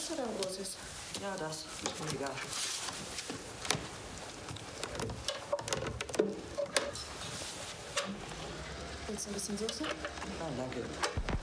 kleines oder ein großes? Ja, das. Ist mir egal. Willst du ein bisschen Soße? Nein, danke.